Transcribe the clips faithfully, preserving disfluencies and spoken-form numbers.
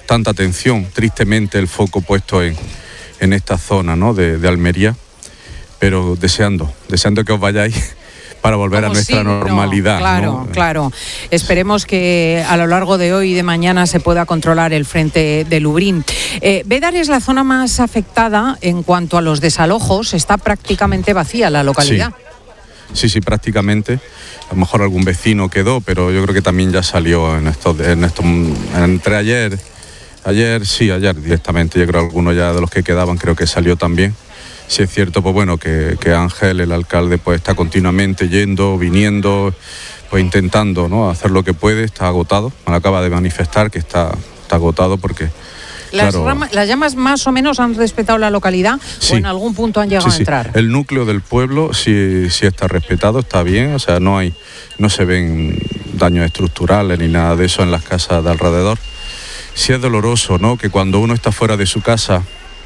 tanta atención, tristemente el foco puesto en, en esta zona, ¿no?, de, de Almería, pero deseando, deseando que os vayáis para volver Como a nuestra sí, normalidad. No, claro, ¿no? claro. Esperemos que a lo largo de hoy y de mañana se pueda controlar el frente de Lublin. Eh, Bédar es la zona más afectada en cuanto a los desalojos. Está prácticamente vacía la localidad. Sí, sí, sí, prácticamente. A lo mejor algún vecino quedó, pero yo creo que también ya salió en estos, en estos entre ayer, ayer, sí, ayer directamente. Yo creo que alguno ya de los que quedaban creo que salió también. Sí es cierto, pues bueno, que, que Ángel, el alcalde, pues está continuamente yendo, viniendo, pues intentando, ¿no?, hacer lo que puede. Está agotado, me acaba de manifestar que está, está agotado porque... Las, claro, rama, ¿Las llamas más o menos han respetado la localidad sí, o en algún punto han llegado sí, sí. a entrar? El núcleo del pueblo sí, sí está respetado, está bien, o sea, no hay, no se ven daños estructurales ni nada de eso en las casas de alrededor. Sí es doloroso, ¿no?, que cuando uno está fuera de su casa,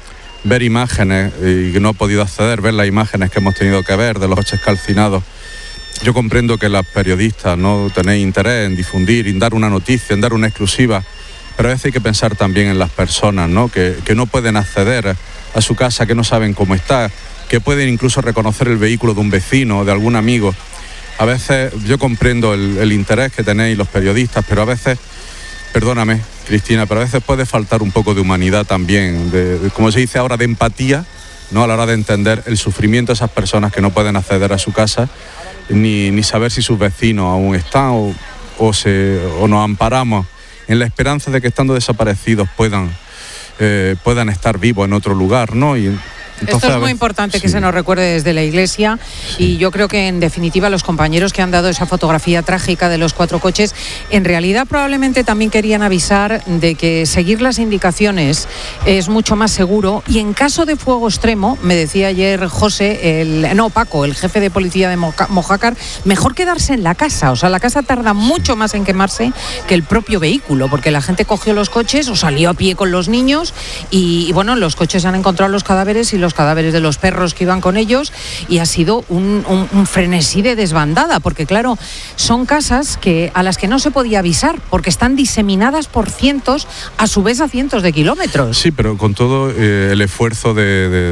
ver imágenes y que no ha podido acceder, ver las imágenes que hemos tenido que ver de los coches calcinados. Yo comprendo que las periodistas no tenéis interés en difundir, en dar una noticia, en dar una exclusiva, pero a veces hay que pensar también en las personas, ¿no?, que, que no pueden acceder a su casa, que no saben cómo está, que pueden incluso reconocer el vehículo de un vecino o de algún amigo. A veces yo comprendo el, el interés que tenéis los periodistas, pero a veces, perdóname, Cristina, pero a veces puede faltar un poco de humanidad también, de, de, como se dice ahora, de empatía, ¿no?, a la hora de entender el sufrimiento de esas personas que no pueden acceder a su casa, ni, ni saber si sus vecinos aún están o, o, se, o nos amparamos en la esperanza de que estando desaparecidos puedan, eh, puedan estar vivos en otro lugar, ¿no? Y, Entonces, Esto es muy importante, sí, que se nos recuerde desde la Iglesia, sí, y yo creo que en definitiva los compañeros que han dado esa fotografía trágica de los cuatro coches, en realidad probablemente también querían avisar de que seguir las indicaciones es mucho más seguro y en caso de fuego extremo, me decía ayer José, el, no Paco, el jefe de policía de Mojácar, mejor quedarse en la casa, o sea, la casa tarda mucho más en quemarse que el propio vehículo, porque la gente cogió los coches o salió a pie con los niños y, y bueno, los coches han encontrado los cadáveres y los cadáveres de los perros que iban con ellos y ha sido un, un, un frenesí de desbandada, porque claro, son casas que a las que no se podía avisar porque están diseminadas por cientos, a su vez a cientos de kilómetros. Sí, pero con todo eh, el esfuerzo de, de,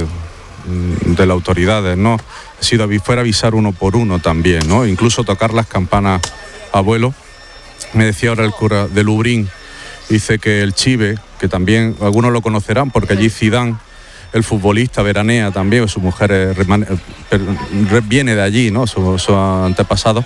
de las autoridades, ¿no? Ha sido fuera avisar uno por uno también, ¿no? Incluso tocar las campanas a vuelo. Me decía ahora el cura de Lublin, dice que el Chive, que también algunos lo conocerán porque allí Zidane, el futbolista, veranea también, su mujer viene de allí, ¿no?, su, su antepasado,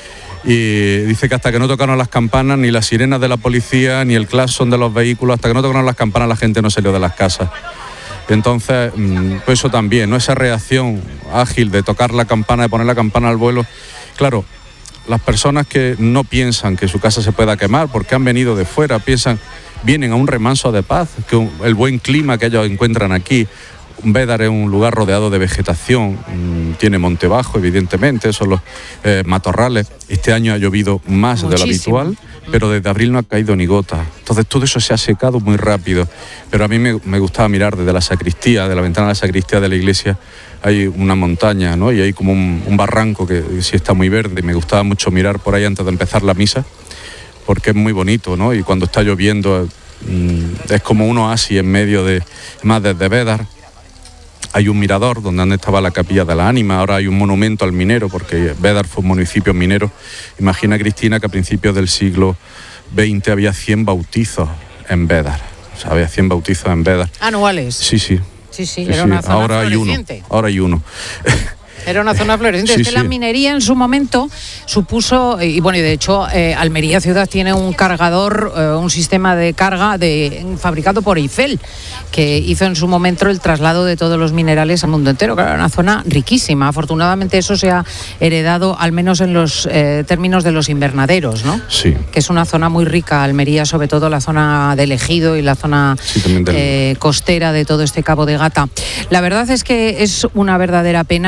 y dice que hasta que no tocaron las campanas, ni las sirenas de la policía, ni el claxon de los vehículos, hasta que no tocaron las campanas la gente no salió de las casas. Entonces, pues eso también, ¿no?, esa reacción ágil de tocar la campana, de poner la campana al vuelo. Claro, las personas que no piensan que su casa se pueda quemar porque han venido de fuera, piensan, vienen a un remanso de paz, que un, el buen clima que ellos encuentran aquí. Bédar es un lugar rodeado de vegetación, mmm, tiene monte bajo, evidentemente, son los eh, matorrales. Este año ha llovido más Muchísimo. de lo habitual, pero desde abril no ha caído ni gota. Entonces todo eso se ha secado muy rápido. Pero a mí me, me gustaba mirar desde la sacristía, de la ventana de la sacristía de la iglesia, hay una montaña, ¿no?, y hay como un, un barranco que sí está muy verde. Me gustaba mucho mirar por ahí antes de empezar la misa, porque es muy bonito, ¿no? Y cuando está lloviendo mmm, es como un oasis en medio de, más desde Bédar. Hay un mirador donde antes estaba la capilla de la Ánima, ahora hay un monumento al minero, porque Bédar fue un municipio minero. Imagina, Cristina, que a principios del siglo veinte había cien bautizos en Bédar. O sea, había cien bautizos en Bédar. ¿Anuales? Sí, sí. Sí, sí, era sí, una zona ahora hay uno, ahora hay uno. Era una zona floreciente. Sí, es que sí. La minería en su momento supuso, y bueno, y de hecho eh, Almería ciudad tiene un cargador, eh, un sistema de carga de, fabricado por Eiffel, que hizo en su momento el traslado de todos los minerales al mundo entero. Claro, era una zona riquísima. Afortunadamente eso se ha heredado, al menos en los eh, términos de los invernaderos, ¿no? Sí. Que es una zona muy rica, Almería, sobre todo la zona del Ejido y la zona sí, del... eh, costera de todo este Cabo de Gata. La verdad es que es una verdadera pena.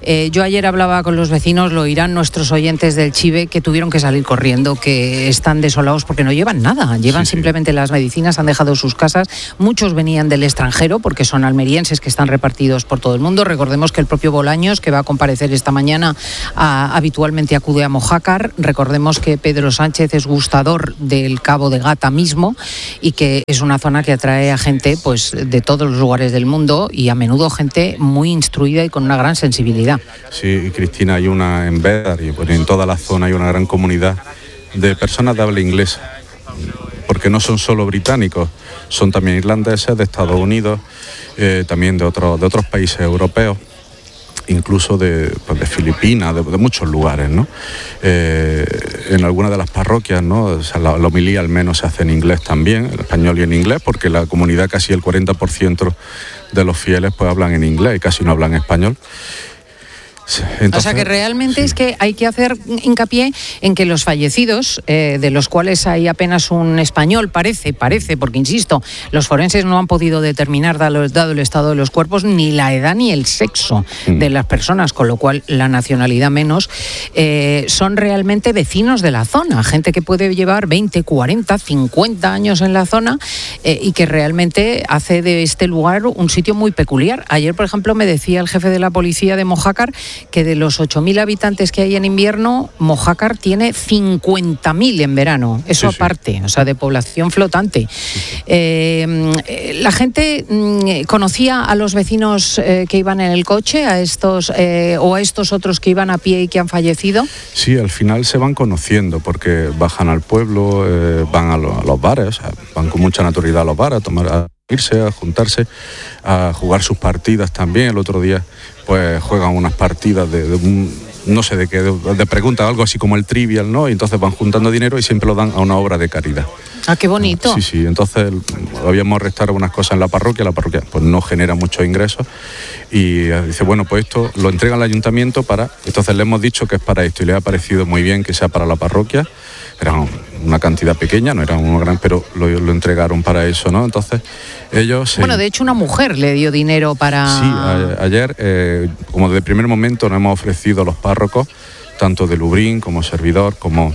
Eh, yo ayer hablaba con los vecinos, lo oirán nuestros oyentes del Chive, que tuvieron que salir corriendo, que están desolados porque no llevan nada, llevan sí, simplemente sí. las medicinas, han dejado sus casas. Muchos venían del extranjero porque son almerienses que están repartidos por todo el mundo. Recordemos que el propio Bolaños, que va a comparecer esta mañana, a, habitualmente acude a Mojácar. Recordemos que Pedro Sánchez es gustador del Cabo de Gata mismo y que es una zona que atrae a gente pues de todos los lugares del mundo y a menudo gente muy instruida y con una gran sensibilidad. Sí, Cristina, hay una en Bédar y pues, en toda la zona hay una gran comunidad de personas de habla inglesa, porque no son solo británicos, son también irlandeses de Estados Unidos, eh, también de otros de otros países europeos, incluso de, pues, de Filipinas, de, de muchos lugares, ¿no? Eh, en algunas de las parroquias, ¿no? O sea, la, la homilía al menos se hace en inglés también, en español y en inglés, porque la comunidad, casi el cuarenta por ciento de los fieles pues hablan en inglés y casi no hablan español. Entonces, o sea que realmente sí. es que hay que hacer hincapié en que los fallecidos, eh, de los cuales hay apenas un español, parece, parece, porque insisto, los forenses no han podido determinar, dado, dado el estado de los cuerpos, ni la edad ni el sexo mm. de las personas, con lo cual la nacionalidad menos, eh, son realmente vecinos de la zona, gente que puede llevar veinte, cuarenta, cincuenta años en la zona eh, y que realmente hace de este lugar un sitio muy peculiar. Ayer, por ejemplo, me decía el jefe de la policía de Mojácar que de los ocho mil habitantes que hay en invierno, Mojácar tiene cincuenta mil en verano. Eso sí, aparte, sí. o sea, de población flotante. Sí, sí. Eh, la gente mm, conocía a los vecinos eh, que iban en el coche, a estos eh, o a estos otros que iban a pie y que han fallecido. Sí, al final se van conociendo porque bajan al pueblo, eh, van a, lo, a los bares, o sea, van con mucha naturalidad a los bares a tomar, a irse, a juntarse, a jugar sus partidas también. El otro día pues juegan unas partidas de, de un, no sé de qué, de, de preguntas, algo así como el trivial, ¿no? Y entonces van juntando dinero y siempre lo dan a una obra de caridad. Ah, qué bonito. Sí, sí, entonces habíamos restado unas cosas en la parroquia, la parroquia pues no genera muchos ingresos y dice, bueno, pues esto lo entrega al ayuntamiento para, entonces le hemos dicho que es para esto y le ha parecido muy bien que sea para la parroquia. Era una cantidad pequeña, no era uno gran, pero lo, lo entregaron para eso, ¿no? Entonces ellos... Bueno, eh, de hecho una mujer le dio dinero para... Sí, a, ayer, eh, como desde el primer momento nos hemos ofrecido a los párrocos, tanto de Lubrín como servidor, como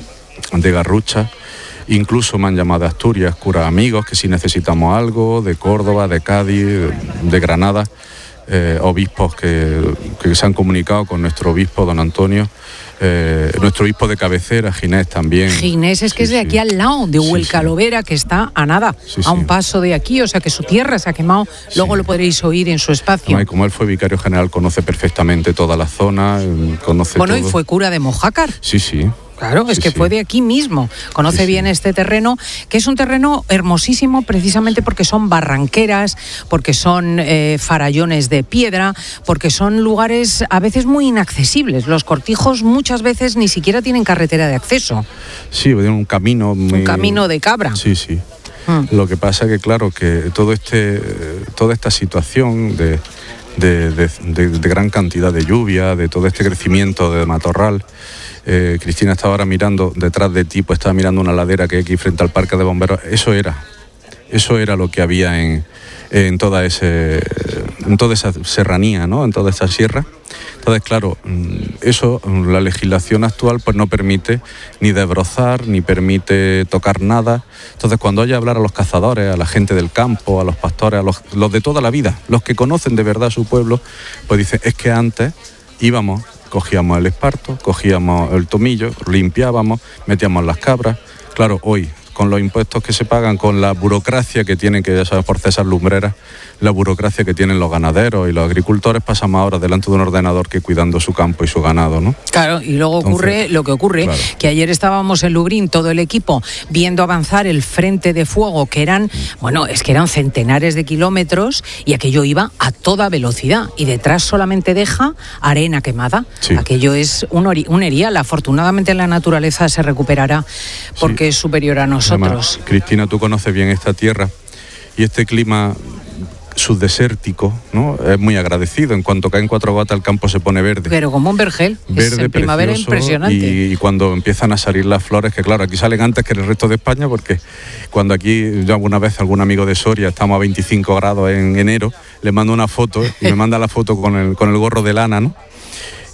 de Garrucha, incluso me han llamado de Asturias, curas amigos, que si necesitamos algo, de Córdoba, de Cádiz, de, de Granada, eh, obispos que, que se han comunicado con nuestro obispo, don Antonio, Eh, nuestro obispo de cabecera, Ginés también. Ginés es que sí, es de aquí sí. al lado, de Huelcalovera, sí, sí. que está a nada, sí, a un sí. paso de aquí, o sea que su tierra se ha quemado, luego sí. lo podréis oír en su espacio. No, y como él fue vicario general, conoce perfectamente toda la zona, conoce Bueno, todo. Y fue cura de Mojácar. Sí, sí. Claro, es sí, que sí. fue de aquí mismo, conoce sí, bien sí. este terreno, que es un terreno hermosísimo precisamente porque son barranqueras, porque son eh, farallones de piedra, porque son lugares a veces muy inaccesibles. Los cortijos muchas veces ni siquiera tienen carretera de acceso. Sí, tienen un camino muy... Un camino de cabra. Sí, sí. Mm. Lo que pasa es que, claro, que todo este, toda esta situación de, de, de, de, de gran cantidad de lluvia, de todo este crecimiento de matorral... Eh, Cristina estaba ahora mirando detrás de ti, pues estaba mirando una ladera que hay aquí frente al parque de bomberos. Eso era, eso era lo que había en, en toda ese, en toda esa serranía, ¿no? En toda esa sierra. Entonces, claro, eso la legislación actual pues no permite ni desbrozar, ni permite tocar nada. Entonces, cuando haya hablar a los cazadores, a la gente del campo, a los pastores, a los, los de toda la vida, los que conocen de verdad su pueblo, pues dicen, es que antes íbamos, cogíamos el esparto, cogíamos el tomillo, limpiábamos, metíamos las cabras. Claro, hoy, con los impuestos que se pagan, con la burocracia que tienen, que ya sabes por César Lumbreras, la burocracia que tienen los ganaderos y los agricultores, pasamos ahora delante de un ordenador que cuidando su campo y su ganado, ¿no? Claro, y luego Entonces, ocurre lo que ocurre, claro. que ayer estábamos en Lubrín, todo el equipo, viendo avanzar el frente de fuego, que eran, bueno, es que eran centenares de kilómetros, y aquello iba a toda velocidad, y detrás solamente deja arena quemada. Sí. Aquello es un, ori- un erial. Afortunadamente la naturaleza se recuperará, porque sí. es superior a nosotros. Además, Cristina, tú conoces bien esta tierra, y este clima subdesértico, ¿no? Es muy agradecido. En cuanto caen cuatro gotas, el campo se pone verde. Pero como un vergel. Verde, es en primavera impresionante. Y, y cuando empiezan a salir las flores, que claro, aquí salen antes que en el resto de España, porque cuando aquí, yo alguna vez, algún amigo de Soria, estamos a veinticinco grados en enero, le mando una foto y me manda la foto con el, con el gorro de lana, ¿no?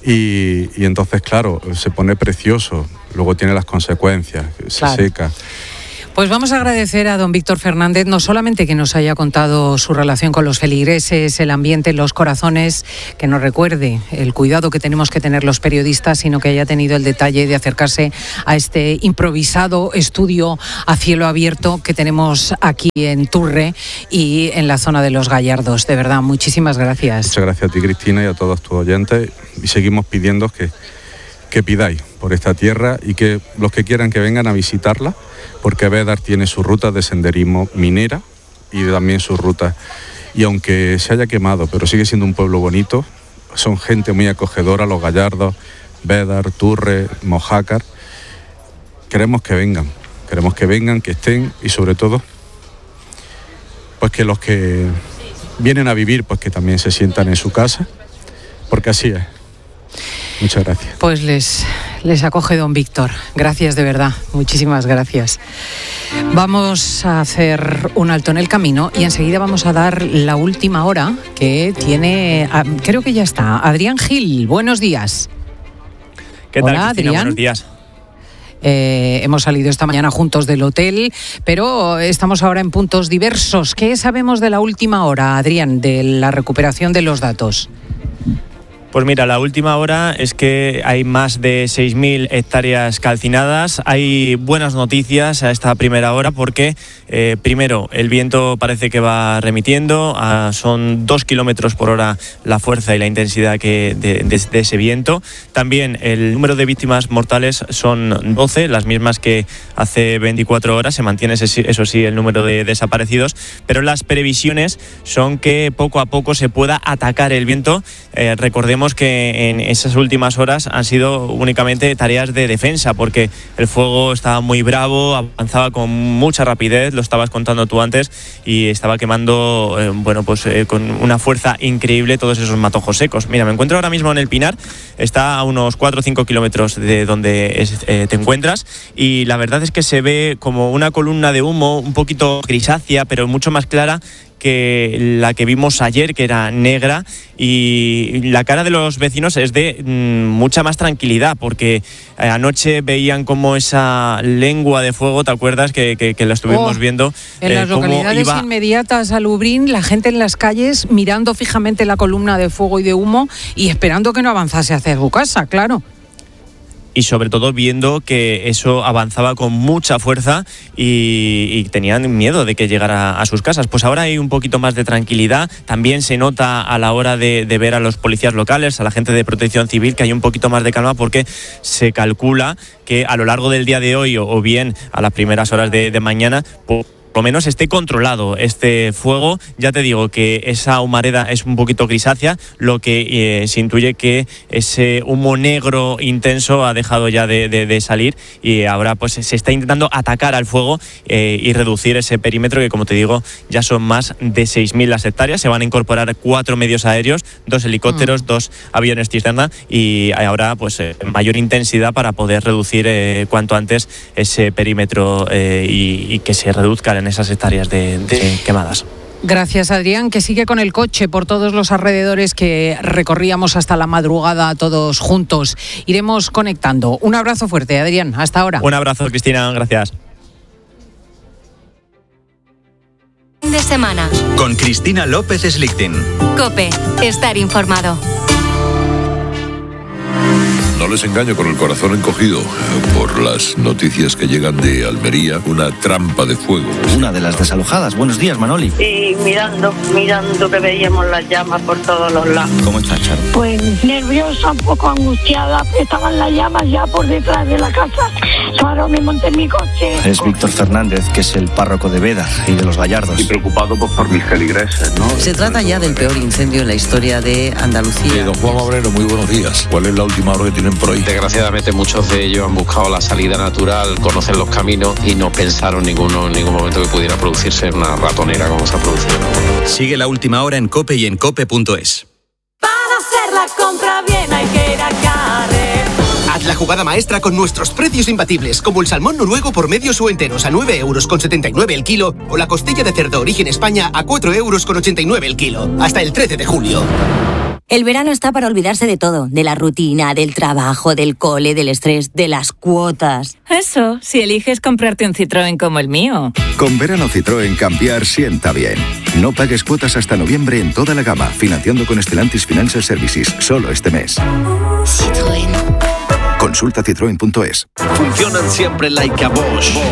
Y, y entonces, claro, se pone precioso, luego tiene las consecuencias, se claro. seca. Pues vamos a agradecer a don Víctor Fernández no solamente que nos haya contado su relación con los feligreses, el ambiente, los corazones, que nos recuerde el cuidado que tenemos que tener los periodistas, sino que haya tenido el detalle de acercarse a este improvisado estudio a cielo abierto que tenemos aquí en Turre y en la zona de Los Gallardos. De verdad, muchísimas gracias. Muchas gracias a ti, Cristina, y a todos tus oyentes, y seguimos pidiendo que, que pidáis por esta tierra y que los que quieran que vengan a visitarla, porque Bédar tiene sus rutas de senderismo minera y también sus rutas, y aunque se haya quemado, pero sigue siendo un pueblo bonito, son gente muy acogedora, Los Gallardos, Bédar, Turre, Mojácar. Queremos que vengan, queremos que vengan, que estén, y sobre todo, pues que los que vienen a vivir, pues que también se sientan en su casa, porque así es. Muchas gracias. Pues les, les acoge don Víctor. Gracias de verdad. Muchísimas gracias. Vamos a hacer un alto en el camino y enseguida vamos a dar la última hora que tiene, creo que ya está, Adrián Gil. Buenos días. ¿Qué tal, Hola, Cristina? Adrián. Buenos días. Eh, hemos salido esta mañana juntos del hotel, pero estamos ahora en puntos diversos. ¿Qué sabemos de la última hora, Adrián, de la recuperación de los datos? Pues mira, la última hora es que hay más de seis mil hectáreas calcinadas. Hay buenas noticias a esta primera hora porque, eh, primero, el viento parece que va remitiendo. A, son dos kilómetros por hora la fuerza y la intensidad que de, de, de ese viento. También el número de víctimas mortales son doce, las mismas que hace veinticuatro horas. Se mantiene, ese, eso sí, el número de desaparecidos. Pero las previsiones son que poco a poco se pueda atacar el viento. Eh, recordemos que en esas últimas horas han sido únicamente tareas de defensa, porque el fuego estaba muy bravo, avanzaba con mucha rapidez, lo estabas contando tú antes, y estaba quemando eh, bueno, pues eh, con una fuerza increíble todos esos matojos secos. Mira, me encuentro ahora mismo en el Pinar, está a unos cuatro o cinco kilómetros de donde es, eh, te encuentras, y la verdad es que se ve como una columna de humo un poquito grisácea, pero mucho más clara que la que vimos ayer, que era negra, y la cara de los vecinos es de mmm, mucha más tranquilidad, porque anoche veían como esa lengua de fuego, ¿te acuerdas? Que, que, que la estuvimos oh, viendo. En eh, las localidades iba... inmediatas a Lubrín, la gente en las calles mirando fijamente la columna de fuego y de humo y esperando que no avanzase hacia su casa, claro. Y sobre todo viendo que eso avanzaba con mucha fuerza y, y tenían miedo de que llegara a sus casas. Pues ahora hay un poquito más de tranquilidad. También se nota a la hora de, de ver a los policías locales, a la gente de Protección Civil, que hay un poquito más de calma, porque se calcula que a lo largo del día de hoy o, o bien a las primeras horas de, de mañana, pues, por lo menos esté controlado este fuego. Ya te digo que esa humareda es un poquito grisácea, lo que eh, se intuye que ese humo negro intenso ha dejado ya de, de, de salir, y ahora pues se está intentando atacar al fuego eh, y reducir ese perímetro, que como te digo ya son más de seis mil las hectáreas. Se van a incorporar cuatro medios aéreos, dos helicópteros, mm. dos aviones cisterna, y ahora pues eh, mayor intensidad para poder reducir eh, cuanto antes ese perímetro eh, y, y que se reduzcan en esas hectáreas de, de quemadas. Gracias, Adrián, que sigue con el coche por todos los alrededores que recorríamos hasta la madrugada todos juntos. Iremos conectando. Un abrazo fuerte, Adrián. Hasta ahora. Un abrazo, Cristina. Gracias. Fin de semana. Con Cristina López Slichting. COPE. Estar informado. No les engaño, con el corazón encogido por las noticias que llegan de Almería, una trampa de fuego. Una de las desalojadas. Buenos días, Manoli. Y mirando, mirando que veíamos las llamas por todos los lados. ¿Cómo estás, Charo? Pues nerviosa, un poco angustiada. Estaban las llamas ya por detrás de la casa. Ahora me monté en mi coche. Es Víctor Fernández, que es el párroco de Bédar y de Los Gallardos. Y preocupado pues, por mis feligreses, ¿no? Se trata ya del peor incendio en la historia de Andalucía. Eh, don Juan Obrero, muy buenos días. ¿Cuál es la última hora que tienen por ahí? Desgraciadamente muchos de ellos han buscado la salida natural, conocen los caminos y no pensaron ninguno, en ningún momento que pudiera producirse una ratonera como se ha producido. Sigue la última hora en COPE y en cope punto es. Para hacer la compra bien hay que ir a Carrefour. Haz la jugada maestra con nuestros precios imbatibles, como el salmón noruego por medios o enteros a nueve euros con setenta y nueve el kilo, o la costilla de cerdo origen España a cuatro euros con ochenta y nueve el kilo, hasta el trece de julio. El verano está para olvidarse de todo, de la rutina, del trabajo, del cole, del estrés, de las cuotas. Eso, si eliges comprarte un Citroën como el mío. Con verano Citroën cambiar sienta bien. No pagues cuotas hasta noviembre en toda la gama, financiando con Stellantis Financial Services, solo este mes. Citroën. Consulta citroen punto es. Funcionan siempre like a Bosch.